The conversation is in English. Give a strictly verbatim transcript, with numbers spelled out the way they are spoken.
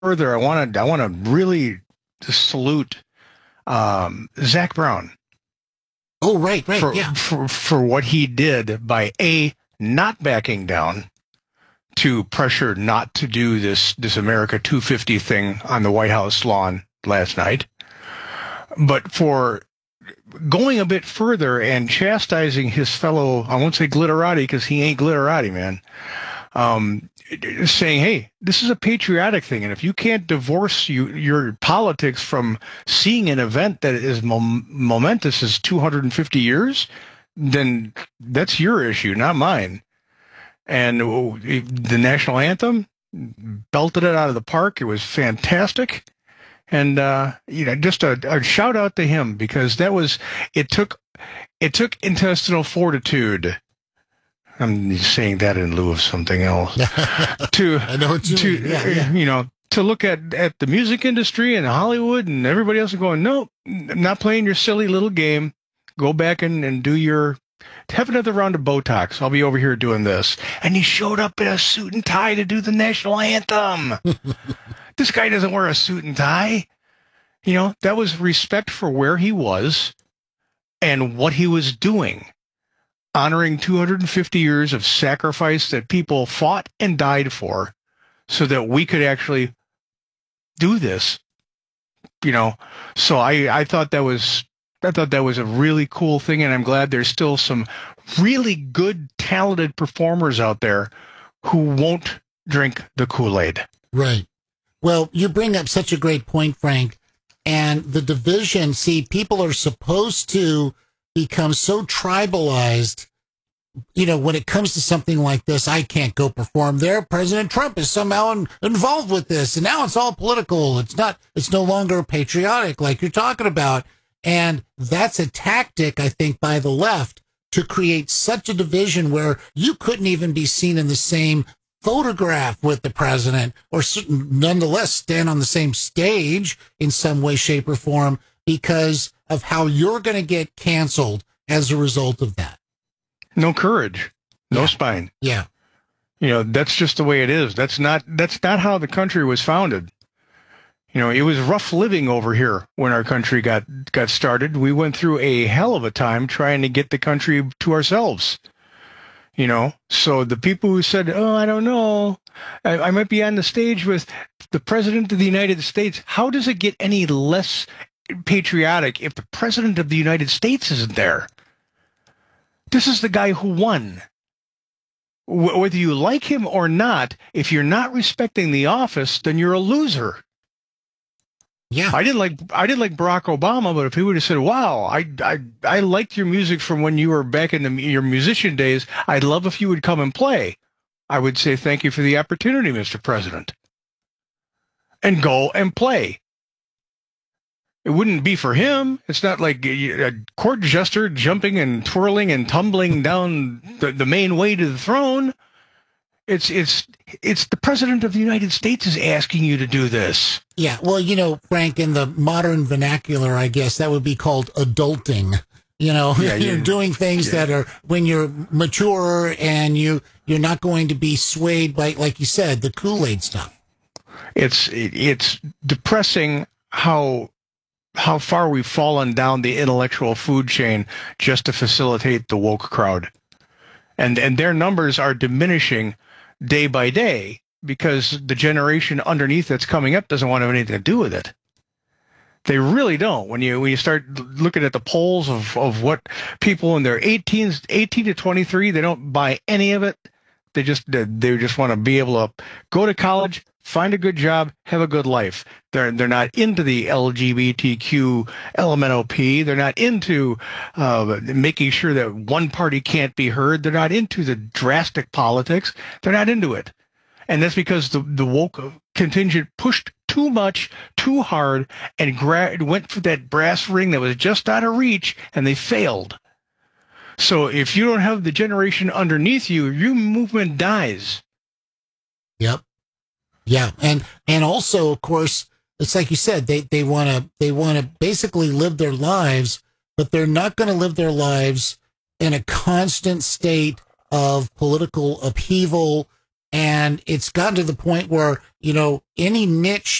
further, I want to I want to really salute um, Zach Brown. Oh, right, right, for, yeah. For, for what he did by A, not backing down to pressure not to do this, this America two fifty thing on the White House lawn last night, but for going a bit further and chastising his fellow, I won't say glitterati because he ain't glitterati, man, um, saying, hey, this is a patriotic thing. And if you can't divorce you, your politics from seeing an event that is mom- momentous as two hundred fifty years, then that's your issue, not mine. And the national anthem, belted it out of the park. It was fantastic. And, uh, you know, just a, a shout out to him because that was, it took, it took intestinal fortitude. I'm saying that in lieu of something else. to, I know what you to, mean. Yeah, yeah. you know, to look at, at the music industry and Hollywood and everybody else and going, no, I'm not playing your silly little game. Go back and, and do your, have another round of Botox. I'll be over here doing this. And he showed up in a suit and tie to do the national anthem. This guy doesn't wear a suit and tie. You know, that was respect for where he was and what he was doing. Honoring two hundred fifty years of sacrifice that people fought and died for so that we could actually do this. You know, so I, I thought that was, I thought that was a really cool thing. And I'm glad there's still some really good, talented performers out there who won't drink the Kool-Aid. Right. Well, you bring up such a great point, Frank. And the division, see, people are supposed to become so tribalized, you know, when it comes to something like this. I can't go perform there. President Trump is somehow in, involved with this. And now it's all political. It's not, it's no longer patriotic like you're talking about. And that's a tactic, I think, by the left to create such a division where you couldn't even be seen in the same photograph with the president or nonetheless stand on the same stage in some way, shape, or form because of how you're going to get canceled as a result of that. No courage, no yeah. spine. Yeah. You know, that's just the way it is. That's not, that's not how the country was founded. You know, it was rough living over here when our country got, got started. We went through a hell of a time trying to get the country to ourselves. You know, so the people who said, oh, I don't know, I, I might be on the stage with the president of the United States. How does it get any less patriotic if the president of the United States isn't there? This is the guy who won. W- whether you like him or not, if you're not respecting the office, then you're a loser. Yeah, I didn't like I didn't like Barack Obama, but if he would have said, "Wow, I I I liked your music from when you were back in the, your musician days. I'd love if you would come and play," I would say, "Thank you for the opportunity, Mister President," and go and play. It wouldn't be for him. It's not like a court jester jumping and twirling and tumbling down the, the main way to the throne. It's it's it's the president of the United States is asking you to do this. Yeah, well, you know, Frank, in the modern vernacular, I guess that would be called adulting. You know, yeah, you're yeah. doing things yeah. that are when you're mature and you you're not going to be swayed by, like you said, the Kool-Aid stuff. It's it, it's depressing how how far we've fallen down the intellectual food chain just to facilitate the woke crowd, and and their numbers are diminishing day by day because the generation underneath that's coming up doesn't want to have anything to do with it. They really don't. When you when you start looking at the polls of, of what people in their eighteens, eighteen to twenty-three, they don't buy any of it. They just they just want to be able to go to college, find a good job, have a good life. They're they're not into the L G B T Q L M N O P. They're not into uh, making sure that one party can't be heard. They're not into the drastic politics. They're not into it. And that's because the, the woke contingent pushed too much, too hard, and gra- went for that brass ring that was just out of reach, and they failed. So if you don't have the generation underneath you, your movement dies. Yep. Yeah. And and also, of course, it's like you said, they, they want to they want to basically live their lives, but they're not going to live their lives in a constant state of political upheaval, And it's gotten to the point where, you know, any niche